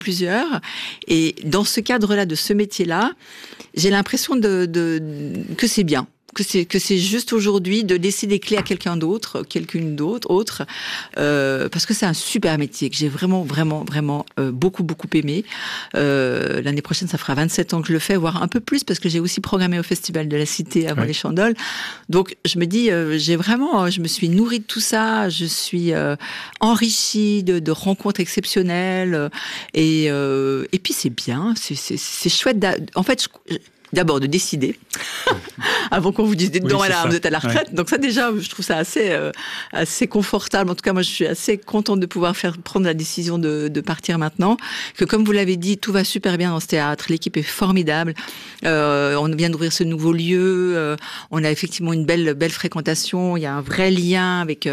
plusieurs. Et dans ce cadre-là, de ce métier-là, j'ai l'impression que c'est bien. Que c'est juste aujourd'hui de laisser des clés à quelqu'une d'autre, parce que c'est un super métier que j'ai vraiment beaucoup aimé. L'année prochaine, ça fera 27 ans que je le fais, voire un peu plus, parce que j'ai aussi programmé au Festival de la Cité avant les Chandoles. Donc je me dis, je me suis nourrie de tout ça, je suis enrichie de rencontres exceptionnelles, et puis c'est bien, c'est chouette. En fait, d'abord de décider avant qu'on vous dise vous êtes à la retraite. Ouais. Donc ça déjà, je trouve ça assez confortable. En tout cas, moi, je suis assez contente de pouvoir prendre la décision de partir maintenant. Que comme vous l'avez dit, tout va super bien dans ce théâtre. L'équipe est formidable. On vient d'ouvrir ce nouveau lieu. On a effectivement une belle fréquentation. Il y a un vrai lien avec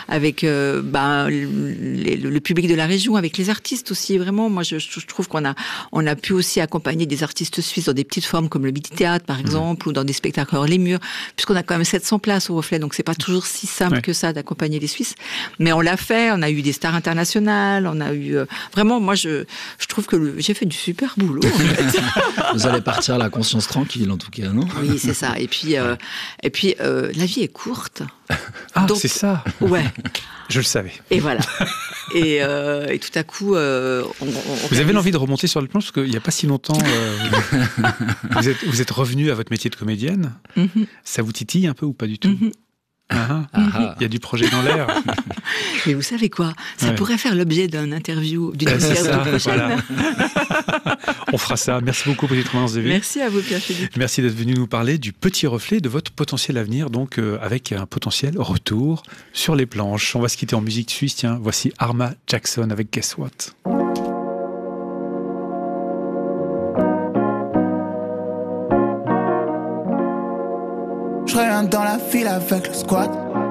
le public de la région, avec les artistes aussi. Vraiment, moi, je trouve qu'on a pu aussi accompagner des artistes suisses dans des petites formes comme le Midi Théâtre, par exemple, ou dans des spectacles hors les murs, puisqu'on a quand même 700 places au Reflet, donc c'est pas toujours si simple que ça d'accompagner les Suisses. Mais on l'a fait, on a eu des stars internationales, on a eu... vraiment, moi, je trouve que j'ai fait du super boulot, en fait. Vous allez partir à la conscience tranquille, en tout cas, non ? Oui, c'est ça. Et puis, la vie est courte. Ah, donc, c'est ça. Ouais. Je le savais. Et voilà. Et tout à coup, vous avez l'envie de remonter sur le plan, parce qu'il n'y a pas si longtemps, vous êtes revenu à votre métier de comédienne. Mm-hmm. Ça vous titille un peu ou pas du tout ? Mm-hmm. Il y a du projet dans l'air. Mais vous savez quoi ? Ça pourrait faire l'objet d'une interview prochaine. Voilà. On fera ça. Merci beaucoup pour cette romance de vie. Merci à vous, Pierre-Philippe. Merci d'être venu nous parler du petit reflet de votre potentiel avenir, donc avec un potentiel retour sur les planches. On va se quitter en musique suisse. Tiens, voici Arma Jackson avec Guess What. Je reviens dans la file avec le squat.